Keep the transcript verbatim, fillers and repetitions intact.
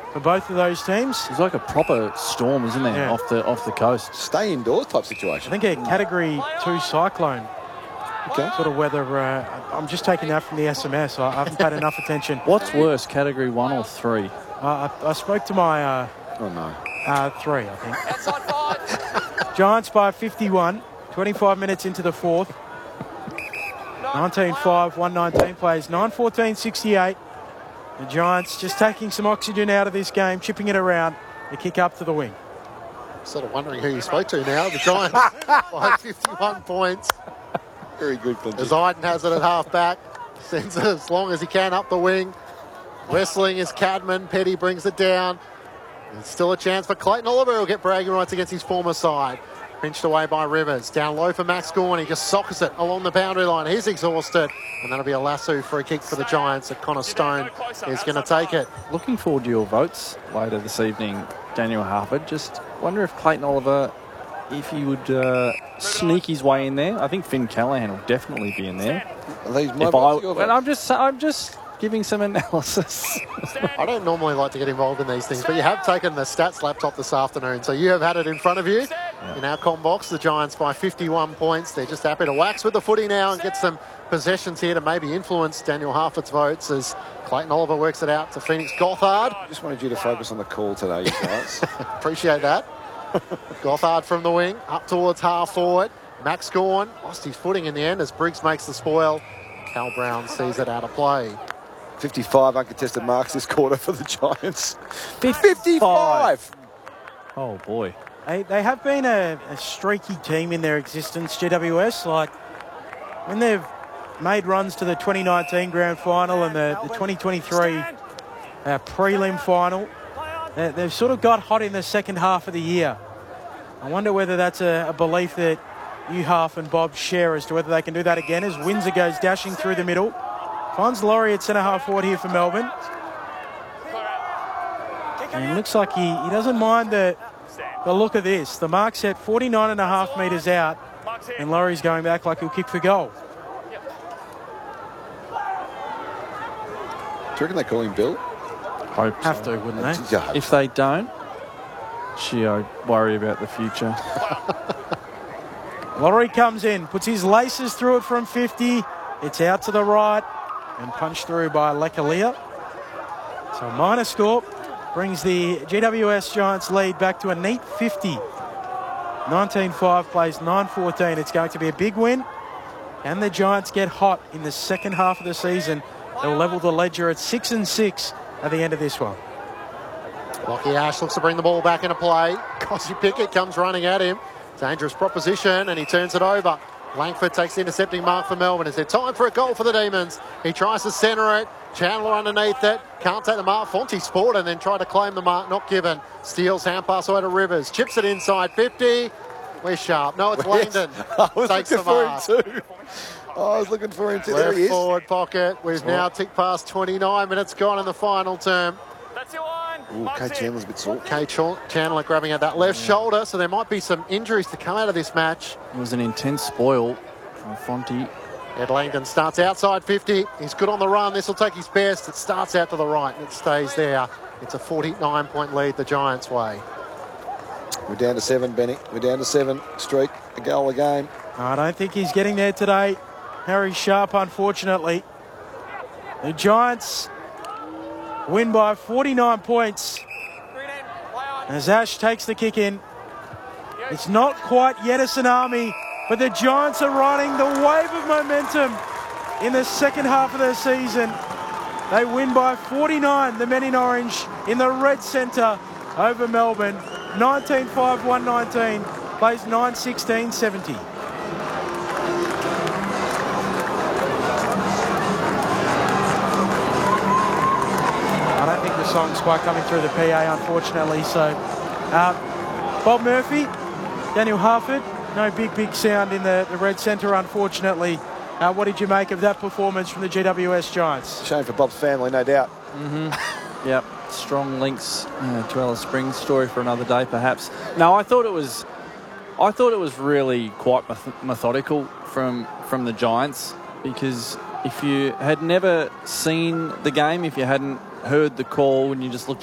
for both of those teams. It's like a proper storm, isn't there, Yeah. off the off the coast? Stay indoors type I situation. think a Category two cyclone Okay. sort of weather. Uh, I'm just taking that from the S M S. I haven't paid enough attention. What's worse, Category one or three? Uh, I, I spoke to my uh, Oh, no. uh, three, I think. Giants by fifty-one, twenty-five minutes into the fourth. nineteen five, one nineteen plays, nine fourteen sixty-eight. The Giants just taking some oxygen out of this game, chipping it around. The kick up to the wing. Sort of wondering who you spoke to now. The Giants by fifty-one points. Very good, Clinton. As Iden has it at half back. Sends it as long as he can up the wing. Wrestling is Cadman. Petty brings it down. There's still a chance for Clayton Oliver. He'll get bragging rights against his former side. Pinched away by Rivers. Down low for Max Gawn. He just sockers it along the boundary line. He's exhausted. And that'll be a lasso for a kick for the Giants. That Connor Stone is going to take it. Looking forward to your votes later this evening, Daniel Harford. Just wonder if Clayton Oliver, if he would uh, sneak his way in there. I think Finn Callahan will definitely be in there. Are these my If votes, I, your well, votes? I'm just, I'm just giving some analysis. I don't normally like to get involved in these things, but you have taken the stats laptop this afternoon, so you have had it in front of you. In our com box, the Giants by fifty-one points. They're just happy to wax with the footy now and get some possessions here to maybe influence Daniel Harford's votes as Clayton Oliver works it out to Phoenix Gothard. Just wanted you to focus on the call today, you guys. Appreciate that. Gothard from the wing, up towards half forward. Max Gawn lost his footing in the end as Briggs makes the spoil. Cal Brown sees it out of play. fifty-five uncontested marks this quarter for the Giants. fifty-five! Oh, boy. They, they have been a, a streaky team in their existence, G W S. Like, when they've made runs to the twenty nineteen grand final and the, the twenty twenty-three uh, prelim final, they, they've sort of got hot in the second half of the year. I wonder whether that's a, a belief that you, Half, and Bob share as to whether they can do that again as Windsor goes dashing through the middle. Finds Laurie at centre half forward here for Melbourne. And it looks like he, he doesn't mind the, the look of this. The mark's at forty-nine and a half metres out, and Laurie's going back like he'll kick for goal. Do you reckon they call him Bill? Hope Have so. to, wouldn't they? Yeah. If they don't, gee, I worry about the future. Laurie comes in, puts his laces through it from fifty. It's out to the right and punched through by Lekalia. So minor score brings the G W S Giants lead back to a neat fifty. nineteen five plays nine fourteen. It's going to be a big win. Can the Giants get hot in the second half of the season? They'll level the ledger at six and six at the end of this one. Lockie Ash looks to bring the ball back into play. Cossie Pickett comes running at him. Dangerous proposition, and he turns it over. Langford takes the intercepting mark for Melbourne. Is there time for a goal for the Demons? He tries to centre it. Chandler underneath it. Can't take the mark. Fonte sport and then try to claim the mark. Not given. Steals hand pass away to Rivers. Chips it inside fifty. We're sharp. No, it's Langdon. I was Takes looking the for mark. him too. I was looking for him too. There Left he is. forward pocket. We've now ticked past twenty-nine minutes gone in the final term. That's your one. Ooh, Kate Chandler's a bit sore. Kay Ch- Chandler grabbing at that left shoulder, so there might be some injuries to come out of this match. It was an intense spoil from Fonte. Ed Langdon starts outside fifty. He's good on the run. This will take his best. It starts out to the right and it stays there. It's a forty-nine point lead the Giants' way. We're down to seven, Benny. We're down to seven. Streak, a goal a game. I don't think he's getting there today. Harry Sharp, unfortunately. The Giants win by forty-nine points as Ash takes the kick in. It's not quite yet a tsunami, but the Giants are riding the wave of momentum in the second half of the season. They win by forty-nine, the men in orange, in the red centre over Melbourne. nineteen five, one nineteen, plays nine sixteen seventy. I don't think the song's quite coming through the P A, unfortunately. So, uh, Bob Murphy, Daniel Harford, no big, big sound in the, the red centre, unfortunately. Uh, what did you make of that performance from the G W S Giants? Shame for Bob's family, no doubt. Mm-hmm. Yep. Strong links uh, to Alice Springs. Story for another day, perhaps. No, I thought it was. I thought it was really quite meth- methodical from from the Giants, because if you had never seen the game, if you hadn't heard the call and you just looked